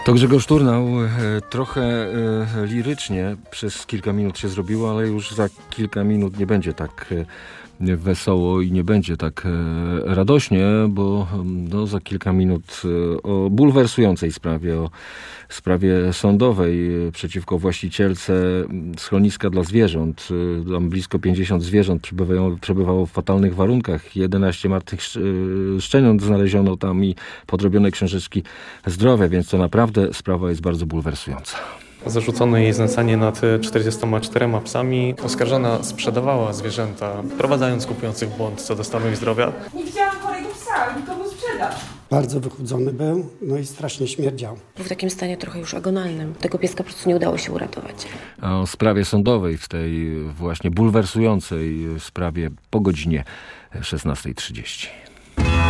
To Grzegorz Turnał. Trochę lirycznie przez kilka minut się zrobiło, ale już za kilka minut nie będzie tak wesoło i nie będzie tak radośnie, bo za kilka minut o bulwersującej sprawie, o sprawie sądowej przeciwko właścicielce schroniska dla zwierząt. Tam blisko 50 zwierząt przebywało w fatalnych warunkach. 11 martwych szczeniąt znaleziono tam i podrobione książeczki zdrowia, więc to naprawdę sprawa jest bardzo bulwersująca. Zarzucono jej znęcanie nad 44 psami. Oskarżona sprzedawała zwierzęta, wprowadzając kupujących w błąd co do stanu ich zdrowia. Nie chciałam chorego psa, nikomu sprzedać. Bardzo wychudzony był, i strasznie śmierdział. Był w takim stanie trochę już agonalnym. Tego pieska po prostu nie udało się uratować. A o sprawie sądowej, w tej właśnie bulwersującej sprawie po godzinie 16:30.